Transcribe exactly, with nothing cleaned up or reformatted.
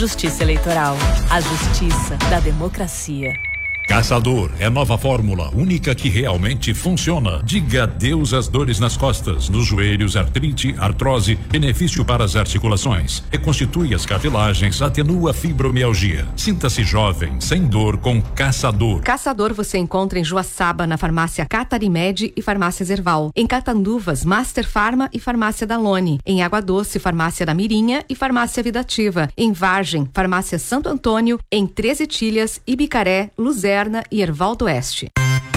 Justiça Eleitoral. A justiça da democracia. Caçador é nova fórmula, única que realmente funciona. Diga adeus às dores nas costas, nos joelhos, artrite, artrose, benefício para as articulações. Reconstitui as cartilagens, atenua a fibromialgia. Sinta-se jovem, sem dor, com Caçador. Caçador você encontra em Joaçaba, na farmácia Catarimed e farmácia Zerval. Em Catanduvas, Master Farma e farmácia Dalone. Em Água Doce, farmácia da Mirinha e farmácia Vidativa. Em Vargem, farmácia Santo Antônio. Em Treze Tilhas, Ibicaré, Luzerna e Erval do Oeste.